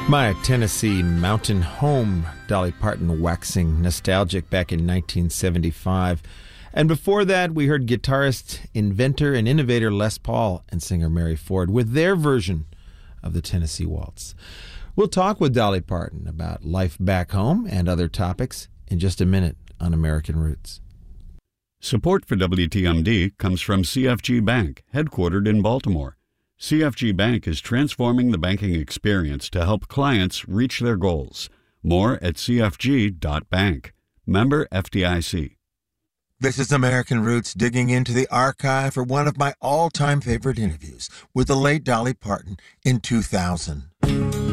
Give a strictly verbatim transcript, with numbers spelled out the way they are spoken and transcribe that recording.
My Tennessee mountain home, Dolly Parton waxing nostalgic back in nineteen seventy-five. And before that, we heard guitarist, inventor, and innovator Les Paul and singer Mary Ford with their version of the Tennessee Waltz. We'll talk with Dolly Parton about life back home and other topics in just a minute on American Roots. Support for W T M D comes from C F G Bank, headquartered in Baltimore. C F G Bank is transforming the banking experience to help clients reach their goals. More at c f g dot bank. Member F D I C. This is American Roots, digging into the archive for one of my all-time favorite interviews with the late Dolly Parton in two thousand.